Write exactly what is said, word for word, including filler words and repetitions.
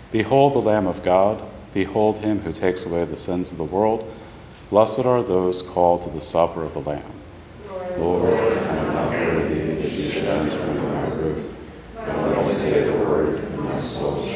Behold the Lamb of God. Behold him who takes away the sins of the world. Blessed are those called to the supper of the Lamb. Lord, I am not worthy that you should enter under my roof, but only say the word, and my soul shall